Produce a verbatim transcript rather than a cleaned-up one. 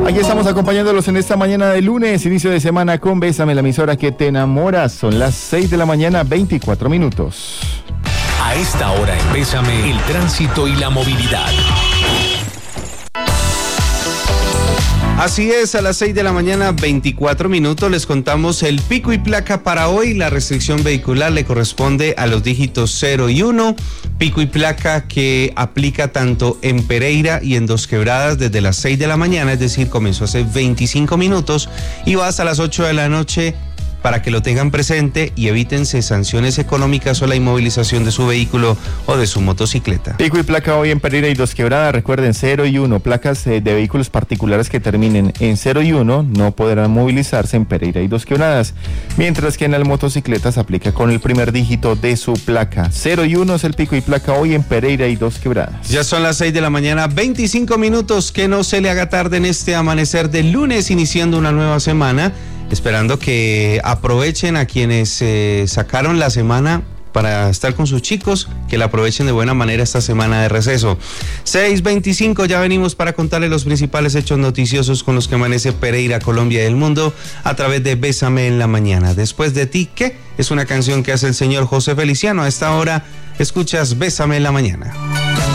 Aquí estamos acompañándolos en esta mañana de lunes, inicio de semana con Bésame, la emisora que te enamora. Son las seis de la mañana, veinticuatro minutos. A esta hora en Bésame, el tránsito y la movilidad. Así es, a las seis de la mañana, veinticuatro minutos, les contamos el pico y placa para hoy. La restricción vehicular le corresponde a los dígitos cero y uno, pico y placa que aplica tanto en Pereira y en Dos Quebradas desde las seis de la mañana, es decir, comenzó hace veinticinco minutos y va hasta las ocho de la noche, para que lo tengan presente y evítense sanciones económicas o la inmovilización de su vehículo o de su motocicleta. Pico y placa hoy en Pereira y Dos Quebradas, recuerden cero y uno, placas eh, de vehículos particulares que terminen en cero y uno no podrán movilizarse en Pereira y Dos Quebradas, mientras que en las motocicletas aplica con el primer dígito de su placa. cero y uno es el pico y placa hoy en Pereira y Dos Quebradas. Ya son las seis de la mañana, veinticinco minutos, que no se le haga tarde en este amanecer del lunes, iniciando una nueva semana. Esperando que aprovechen a quienes eh, sacaron la semana para estar con sus chicos, que la aprovechen de buena manera esta semana de receso. seis veinticinco, ya venimos para contarles los principales hechos noticiosos con los que amanece Pereira, Colombia y el mundo a través de Bésame en la mañana. Después de ti, ¿qué? Es una canción que hace el señor José Feliciano. A esta hora escuchas Bésame en la mañana.